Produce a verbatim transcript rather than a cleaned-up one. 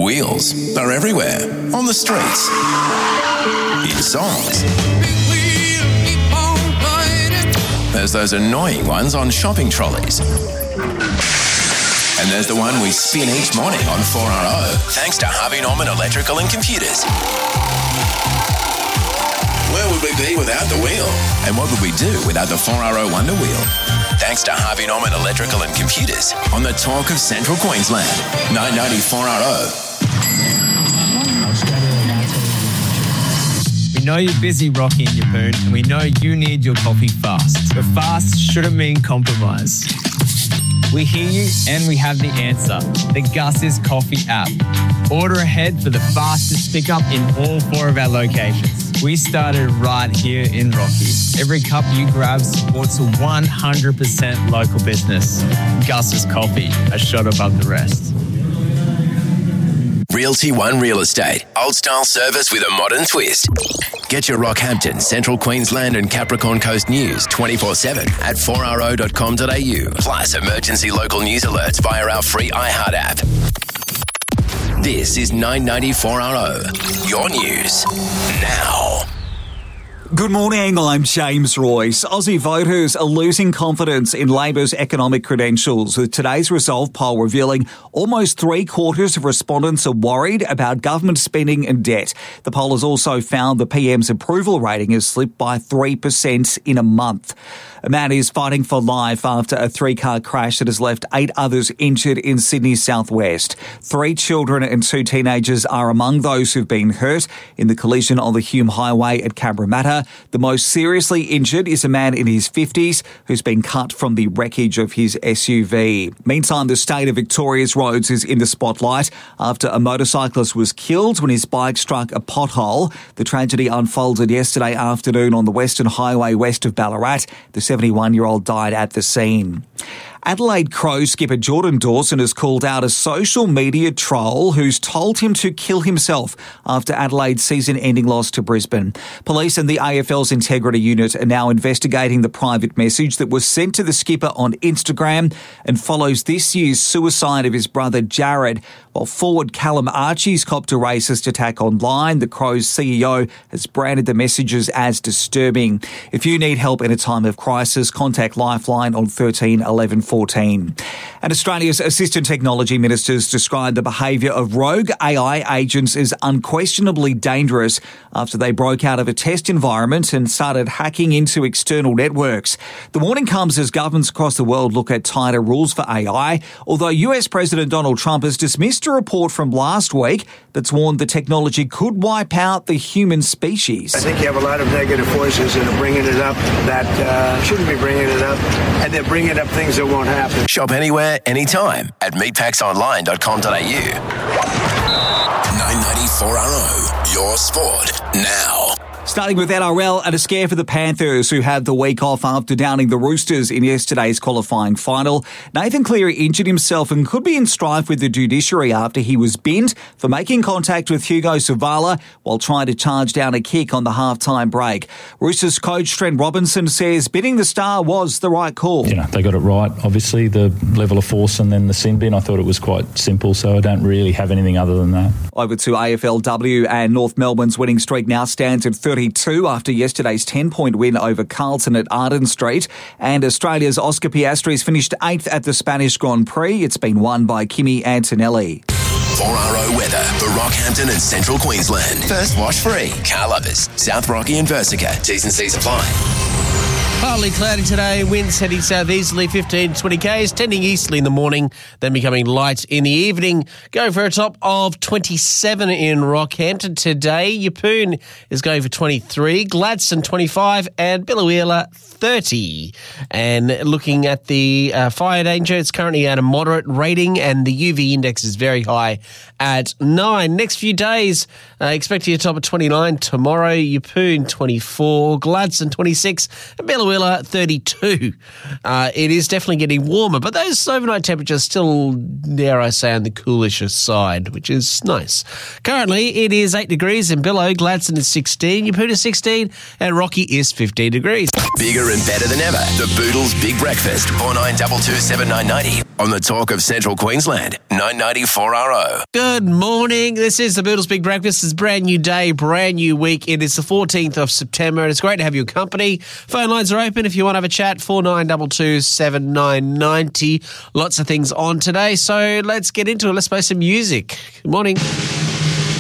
Wheels are everywhere, on the streets, in songs. There's those annoying ones on shopping trolleys. And there's the one we spin each morning on four R O, thanks to Harvey Norman Electrical and Computers. Where would we be without the wheel? And what would we do without the four R O Wonder Wheel? Thanks to Harvey Norman Electrical and Computers on the talk of Central Queensland. nine ninety four R O. We know you're busy, Rocky and Yapoon, and we know you need your coffee fast. But fast shouldn't mean compromise. We hear you and we have the answer. The Gus's Coffee app. Order ahead for the fastest pickup in all four of our locations. We started right here in Rocky. Every cup you grab supports a one hundred percent local business. Gus's Coffee, a shot above the rest. Realty One Real Estate. Old style service with a modern twist. Get your Rockhampton, Central Queensland and Capricorn Coast news twenty-four seven at four r o dot com dot a u. Plus emergency local news alerts via our free iHeart app. This is nine ninety four R O. Your news now. Good morning, I'm James Royce. Aussie voters are losing confidence in Labor's economic credentials, with today's Resolve poll revealing almost three quarters of respondents are worried about government spending and debt. The poll has also found the P M's approval rating has slipped by three percent in a month. A man is fighting for life after a three-car crash that has left eight others injured in Sydney's southwest. Three children and two teenagers are among those who've been hurt in the collision on the Hume Highway at Cabramatta. The most seriously injured is a man in his fifties who's been cut from the wreckage of his S U V. Meantime, the state of Victoria's roads is in the spotlight after a motorcyclist was killed when his bike struck a pothole. The tragedy unfolded yesterday afternoon on the Western Highway west of Ballarat. The seventy-one-year-old died at the scene. Adelaide Crows skipper Jordan Dawson has called out a social media troll who's told him to kill himself after Adelaide's season-ending loss to Brisbane. Police and the A F L's Integrity Unit are now investigating the private message that was sent to the skipper on Instagram and follows this year's suicide of his brother Jared. While forward Callum Archie's copped a racist attack online, the Crows C E O has branded the messages as disturbing. If you need help in a time of crisis, contact Lifeline on thirteen eleven fourteen. And Australia's Assistant Technology Ministers described the behaviour of rogue A I agents as unquestionably dangerous after they broke out of a test environment and started hacking into external networks. The warning comes as governments across the world look at tighter rules for A I, although U S President Donald Trump has dismissed a report from last week that's warned the technology could wipe out the human species. I think you have a lot of negative voices that are bringing it up that uh, shouldn't be bringing it up, and they're bringing up things that won't happen. Shop anywhere, anytime at meat packs online dot com dot a u. nine ninety-four R O, your sport now. Starting with N R L and a scare for the Panthers, who had the week off after downing the Roosters in yesterday's qualifying final. Nathan Cleary injured himself and could be in strife with the judiciary after he was binned for making contact with Hugo Savala while trying to charge down a kick on the halftime break. Roosters coach Trent Robinson says binning the star was the right call. You know, they got it right, obviously, the level of force and then the sin bin. I thought it was quite simple, so I don't really have anything other than that. Over to A F L W, and North Melbourne's winning streak now stands at thirty-two after yesterday's ten-point win over Carlton at Arden Street. And Australia's Oscar Piastri finished eighth at the Spanish Grand Prix. It's been won by Kimi Antonelli. four R O weather for Rockhampton and Central Queensland. First wash free. Car lovers, South Rocky and Versica. T's and C's apply. Partly cloudy today, winds heading southeasterly fifteen to twenty k's, tending easterly in the morning, then becoming light in the evening. Going for a top of twenty-seven in Rockhampton today. Yapoon is going for twenty-three, Gladstone twenty-five, and Biloela thirty. And looking at the uh, fire danger, it's currently at a moderate rating, and the U V index is very high at nine. Next few days, uh, expecting a top of twenty-nine tomorrow. Yapoon twenty-four, Gladstone twenty-six, and Biloela thirty-two. Uh, it is definitely getting warmer, but those overnight temperatures still, dare I say, on the coolish side, which is nice. Currently, it is eight degrees in Billow, Gladstone is sixteen, Yapoon is sixteen, and Rocky is fifteen degrees. Bigger and better than ever. The Boodles Big Breakfast. four nine two two seven nine nine zero. On the talk of Central Queensland. nine ninety four R O. Good morning. This is the Boodles Big Breakfast. It's a brand new day, brand new week. It is the fourteenth of September, and it's great to have your company. Phone lines are open if you want to have a chat. four nine two two seven nine nine zero. Lots of things on today, so let's get into it. Let's play some music. Good morning.